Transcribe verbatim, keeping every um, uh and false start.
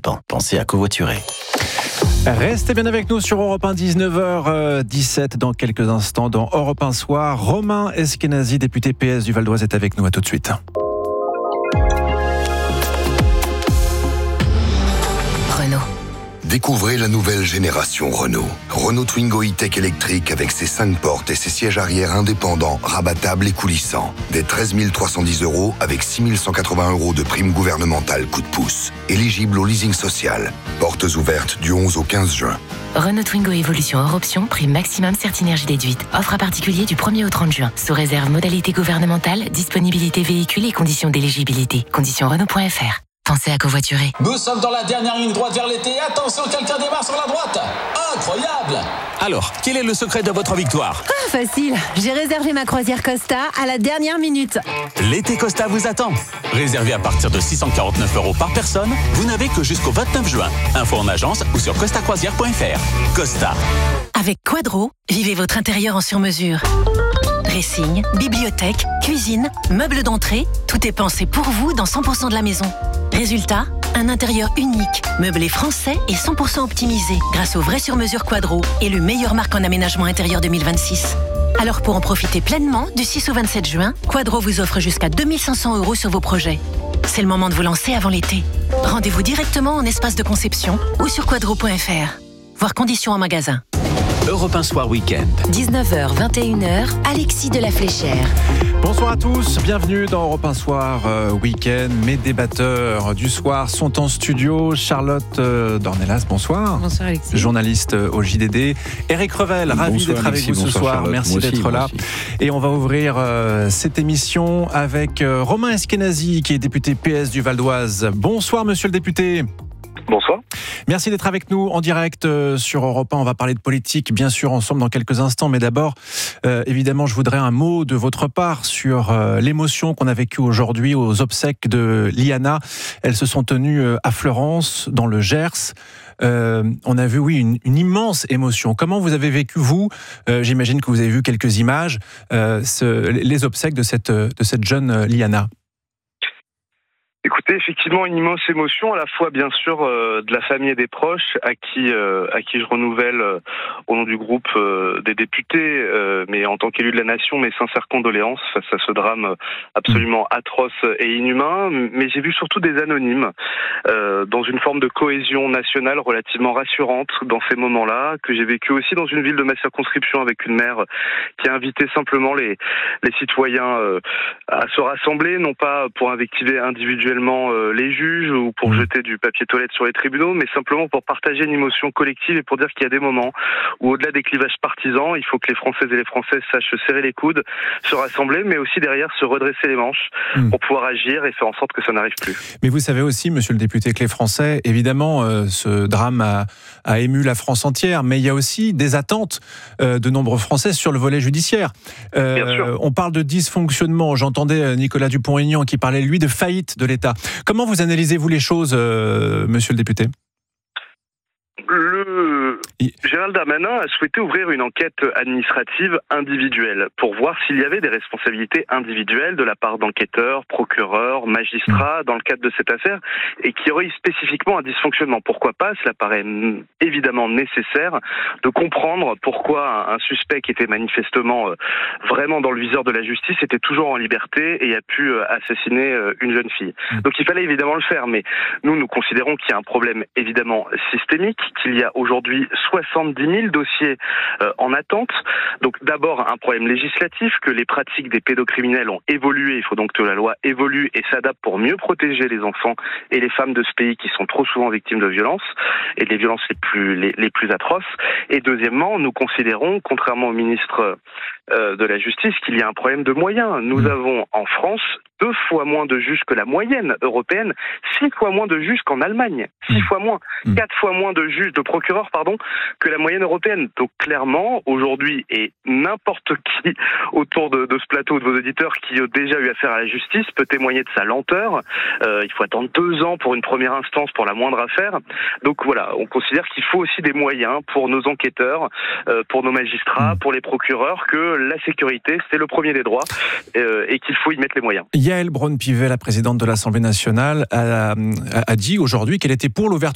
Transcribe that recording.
dépend. Pensez à covoiturer. Restez bien avec nous sur Europe un, dix-neuf heures dix-sept. Dans quelques instants, dans Europe un Soir, Romain Eskenazi, député P S du Val d'Oise, est avec nous. À tout de suite. Renault. Découvrez la nouvelle génération Renault. Renault Twingo E-Tech électrique avec ses cinq portes et ses sièges arrière indépendants, rabattables et coulissants. Des treize mille trois cent dix euros avec six mille cent quatre-vingts euros de prime gouvernementale coup de pouce. Éligible au leasing social. Portes ouvertes du onze au quinze juin. Renault Twingo Evolution hors option, prime maximum Certinergie déduite. Offre à particulier du premier au trente juin. Sous réserve modalité gouvernementale, disponibilité véhicule et conditions d'éligibilité. Conditions Renault point F R. Pensez à covoiturer. Nous sommes dans la dernière ligne droite vers l'été. Attention, quelqu'un démarre sur la droite. Incroyable! Alors, quel est le secret de votre victoire? Ah, facile. J'ai réservé ma croisière Costa à la dernière minute. L'été Costa vous attend. Réservé à partir de six cent quarante-neuf euros par personne, vous n'avez que jusqu'au vingt-neuf juin. Info en agence ou sur costa croisière point F R. Costa. Avec Quadro, vivez votre intérieur en sur-mesure. Dressing, bibliothèque, cuisine, meubles d'entrée, tout est pensé pour vous dans cent pour cent de la maison. Résultat, un intérieur unique, meublé français et cent pour cent optimisé grâce au vrai sur-mesure Quadro, élu meilleure marque en aménagement intérieur deux mille vingt-six. Alors pour en profiter pleinement, du six au vingt-sept juin, Quadro vous offre jusqu'à deux mille cinq cents euros sur vos projets. C'est le moment de vous lancer avant l'été. Rendez-vous directement en espace de conception ou sur quadro point F R. Voir conditions en magasin. Europe un Soir Week-end. dix-neuf heures vingt et une heures, Alexis de la Fléchère. Bonsoir à tous, bienvenue dans Europe un Soir euh, Week-end. Mes débatteurs du soir sont en studio. Charlotte euh, Dornelas, bonsoir. Bonsoir Alexis. Journaliste euh, au J D D. Eric Revel, ravi Bonsoir, d'être avec Alexis, vous ce soir. Charlotte. Merci Moi d'être aussi, moi là. aussi. Et on va ouvrir euh, cette émission avec euh, Romain Eskenazi, qui est député P S du Val d'Oise. Bonsoir monsieur le député. Bonsoir. Merci d'être avec nous en direct euh, sur Europe un. On va parler de politique, bien sûr, ensemble dans quelques instants. Mais d'abord, euh, évidemment, je voudrais un mot de votre part sur euh, l'émotion qu'on a vécue aujourd'hui aux obsèques de Liana. Elles se sont tenues euh, à Fleurance, dans le Gers. Euh, on a vu, oui, une, une immense émotion. Comment vous avez vécu, vous, euh, j'imagine que vous avez vu quelques images, euh, ce, les obsèques de cette, de cette jeune euh, Liana. Écoutez, effectivement, une immense émotion, à la fois bien sûr euh, de la famille et des proches, à qui euh, à qui je renouvelle euh, au nom du groupe euh, des députés, euh, mais en tant qu'élu de la nation, mes sincères condoléances face à ce drame absolument atroce et inhumain. Mais j'ai vu surtout des anonymes euh, dans une forme de cohésion nationale relativement rassurante dans ces moments-là, que j'ai vécu aussi dans une ville de ma circonscription avec une maire qui a invité simplement les les citoyens euh, à se rassembler, non pas pour invectiver individuellement les juges ou pour jeter du papier toilette sur les tribunaux, mais simplement pour partager une émotion collective et pour dire qu'il y a des moments où, au-delà des clivages partisans, il faut que les Françaises et les Français sachent se serrer les coudes, se rassembler, mais aussi derrière se redresser les manches mmh. pour pouvoir agir et faire en sorte que ça n'arrive plus. Mais vous savez aussi, monsieur le député, que les Français, évidemment, euh, ce drame a, a ému la France entière, mais il y a aussi des attentes euh, de nombreux Français sur le volet judiciaire. Euh, Bien sûr. On parle de dysfonctionnement. J'entendais Nicolas Dupont-Aignan qui parlait, lui, de faillite de l'État. Comment vous analysez-vous les choses, euh, monsieur le député ? Le Gérald Darmanin a souhaité ouvrir une enquête administrative individuelle pour voir s'il y avait des responsabilités individuelles de la part d'enquêteurs, procureurs, magistrats dans le cadre de cette affaire et qui aurait eu spécifiquement un dysfonctionnement. Pourquoi pas ? Cela paraît évidemment nécessaire de comprendre pourquoi un suspect qui était manifestement vraiment dans le viseur de la justice était toujours en liberté et a pu assassiner une jeune fille. Donc il fallait évidemment le faire, mais nous, nous considérons qu'il y a un problème évidemment systémique, qu'il y a aujourd'hui soixante-dix mille dossiers euh, en attente. Donc d'abord un problème législatif, que les pratiques des pédocriminels ont évolué. Il faut donc que la loi évolue et s'adapte pour mieux protéger les enfants et les femmes de ce pays qui sont trop souvent victimes de violences et des violences les plus les, les plus atroces. Et deuxièmement, nous considérons, contrairement au ministre euh, de la Justice, qu'il y a un problème de moyens. Nous avons en France deux fois moins de juges que la moyenne européenne, six fois moins de juges qu'en Allemagne, six fois moins, quatre fois moins de juges, de procureurs, pardon, que la moyenne européenne. Donc clairement, aujourd'hui, et n'importe qui autour de, de ce plateau, de vos auditeurs qui ont déjà eu affaire à la justice, peut témoigner de sa lenteur. Euh, il faut attendre deux ans pour une première instance pour la moindre affaire. Donc voilà, on considère qu'il faut aussi des moyens pour nos enquêteurs, euh, pour nos magistrats, pour les procureurs, que la sécurité, c'est le premier des droits euh, et qu'il faut y mettre les moyens. Yaël Braun-Pivet, la présidente de l'Assemblée nationale, a, a dit aujourd'hui qu'elle était pour l'ouverture